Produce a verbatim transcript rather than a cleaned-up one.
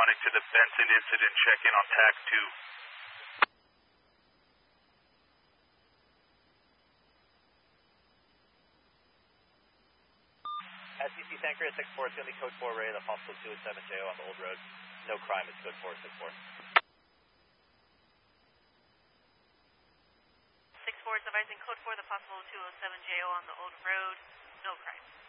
responding to the Benson incident. Check in on tag two. S C C Tanker six four, it's going to be code four Ray, the possible two oh seven J O on the old road. No crime, it's code four six four. six four is advising code four, the possible two oh seven J O on the old road. No crime.